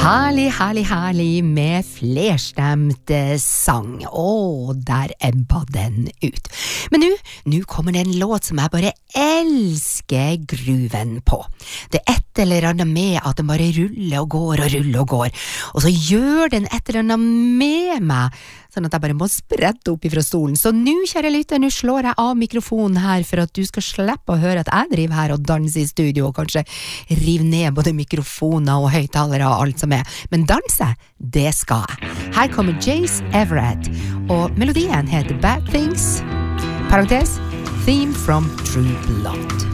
Herlig med flerstemt sang. Der ebba den ut. Men nu kommer det en låt som jeg bare elsker gruven på. Det et eller annet med at den bare ruller og går. Og så gjør den et eller annet med meg, sånn at jeg bare må sprette opp ifra stolen. Så nu, kjære lytter, nu slår jeg av mikrofonen her for at du skal slippe å høre at jeg driver her og danser i studio og kanskje rive ned både mikrofoner og høyttalere og alt som er. Men danse, det skal jeg. Her kommer Jace Everett, og melodien heter Bad Things, parentes, Theme from True Blood.